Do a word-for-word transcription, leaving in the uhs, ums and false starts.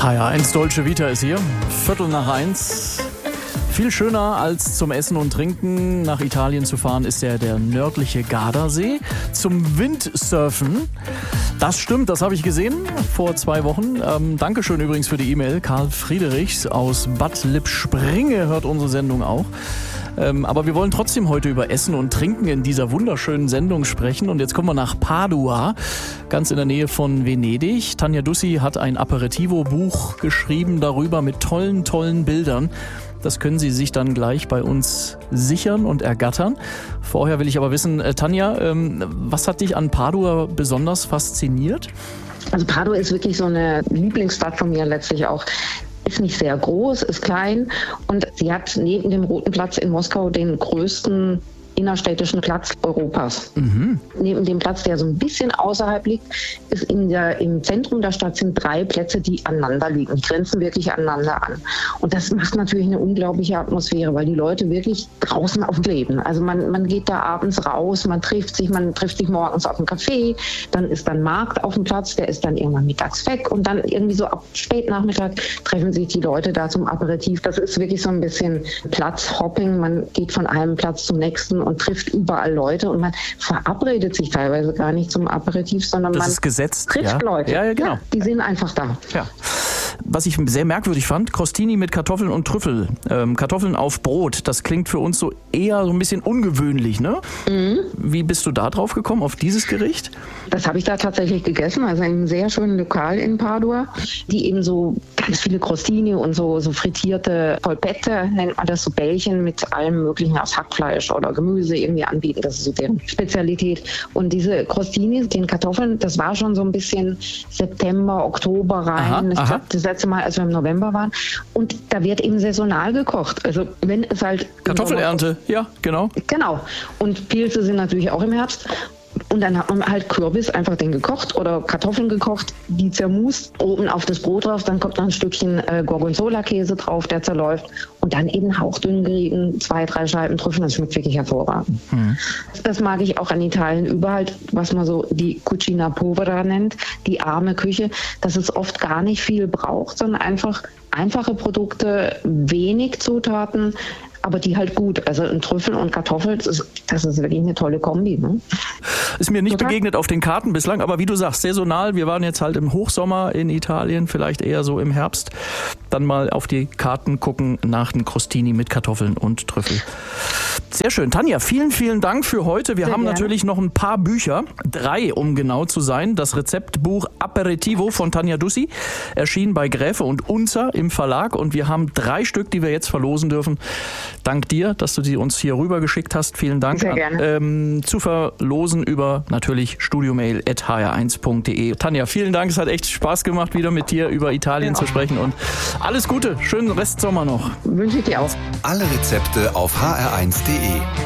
H R eins Dolce Vita ist hier. Viertel nach eins. Viel schöner als zum Essen und Trinken nach Italien zu fahren ist ja der nördliche Gardasee. Zum Windsurfen. Das stimmt, das habe ich gesehen vor zwei Wochen. Ähm, Dankeschön übrigens für die E-Mail. Karl Friedrichs aus Bad Lippspringe hört unsere Sendung auch. Ähm, aber wir wollen trotzdem heute über Essen und Trinken in dieser wunderschönen Sendung sprechen. Und jetzt kommen wir nach Padua, ganz in der Nähe von Venedig. Tanja Dussi hat ein Aperitivo-Buch geschrieben darüber mit tollen, tollen Bildern. Das können Sie sich dann gleich bei uns sichern und ergattern. Vorher will ich aber wissen, äh, Tanja, ähm, was hat dich an Padua besonders fasziniert? Also Padua ist wirklich so eine Lieblingsstadt von mir letztlich auch. Ist nicht sehr groß, ist klein und sie hat neben dem Roten Platz in Moskau den größten innerstädtischen Platz Europas. Mhm. Neben dem Platz, der so ein bisschen außerhalb liegt, ist in der, im Zentrum der Stadt sind drei Plätze, die aneinander liegen. Die grenzen wirklich aneinander an. Und das macht natürlich eine unglaubliche Atmosphäre, weil die Leute wirklich draußen auf leben. Also man, man geht da abends raus, man trifft sich, man trifft sich morgens auf dem Café, dann ist dann Markt auf dem Platz, der ist dann irgendwann mittags weg und dann irgendwie so ab Spätnachmittag treffen sich die Leute da zum Aperitif. Das ist wirklich so ein bisschen Platzhopping. Man geht von einem Platz zum nächsten und trifft überall Leute und man verabredet sich teilweise gar nicht zum Aperitif, sondern das man ist gesetzt, trifft ja. Leute. Ja, ja, genau. Ja, die sind einfach da. Ja. Was ich sehr merkwürdig fand, Crostini mit Kartoffeln und Trüffel. Ähm, Kartoffeln auf Brot, das klingt für uns so eher so ein bisschen ungewöhnlich, ne? Mhm. Wie bist du da drauf gekommen, auf dieses Gericht? Das habe ich da tatsächlich gegessen, also in einem sehr schönen Lokal in Padua, die eben so ganz viele Crostini und so, so frittierte Polpette, nennt man das, so Bällchen mit allem möglichen aus Hackfleisch oder Gemüse irgendwie anbieten. Das ist so deren Spezialität. Und diese Crostini, den Kartoffeln, das war schon so ein bisschen September, Oktober rein. Aha, ich glaube, das letzte Mal, als wir im November waren. Und da wird eben saisonal gekocht. Also wenn es halt... Kartoffelernte, ja, genau. Genau. Und Pilze sind natürlich auch im Herbst. Und dann hat man halt Kürbis, einfach den gekocht oder Kartoffeln gekocht, die zermust, oben auf das Brot drauf, dann kommt noch ein Stückchen äh, Gorgonzola-Käse drauf, der zerläuft und dann eben hauchdünn gerieben, zwei, drei Scheiben Trüffeln, das schmeckt wirklich hervorragend. Mhm. Das mag ich auch an Italien überall, was man so die Cucina Povera nennt, die arme Küche, dass es oft gar nicht viel braucht, sondern einfach einfache Produkte, wenig Zutaten, aber die halt gut. Also ein Trüffel und Kartoffel, das ist, das ist wirklich eine tolle Kombi. Ne? Ist mir nicht Total. begegnet auf den Karten bislang, aber wie du sagst, saisonal. Wir waren jetzt halt im Hochsommer in Italien, vielleicht eher so im Herbst. Dann mal auf die Karten gucken nach den Crostini mit Kartoffeln und Trüffel. Sehr schön. Tanja, vielen, vielen Dank für heute. Wir Sehr haben gerne. natürlich noch ein paar Bücher, drei um genau zu sein. Das Rezeptbuch Aperitivo von Tanja Dussi erschien bei Gräfe und Unzer im Verlag und wir haben drei Stück, die wir jetzt verlosen dürfen. Dank dir, dass du sie uns hier rübergeschickt hast. Vielen Dank. Sehr gerne. Ähm, zu verlosen über natürlich studiomail at h r eins punkt d e. Tanja, vielen Dank. Es hat echt Spaß gemacht, wieder mit dir über Italien ja. zu sprechen und alles Gute. Schönen Restsommer noch. Wünsche ich dir auch. Alle Rezepte auf h r eins punkt d e.